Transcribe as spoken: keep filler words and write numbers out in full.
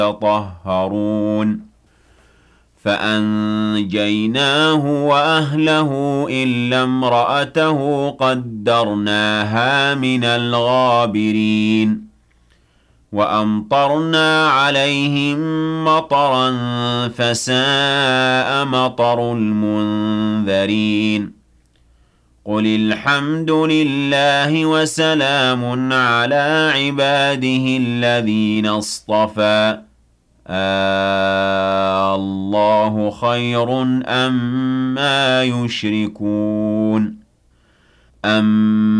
يطهرون فأنجيناه وأهله إلا امرأته قدرناها من الغابرين وأمطرنا عليهم مطرا فساء مطر المنذرين قل الحمد لله وسلام على عباده الذين اصطفى آه الله خير أم ما يشركون أم